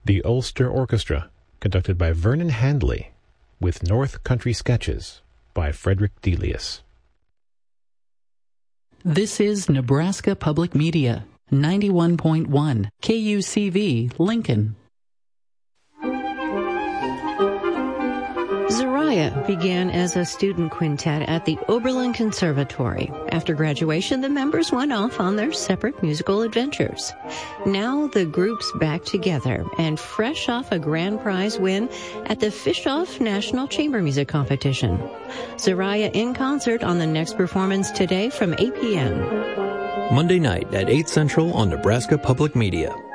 The Ulster Orchestra, conducted by Vernon Handley, with North Country Sketches by Frederick Delius. This is Nebraska Public Media, 91.1 KUCV, Lincoln. Zariah began as a student quintet at the Oberlin Conservatory. After graduation, the members went off on their separate musical adventures. Now the group's back together and fresh off a grand prize win at the Fishoff National Chamber Music Competition. Zariah in concert on the next performance today from 8 p.m. Monday night at 8 Central on Nebraska Public Media.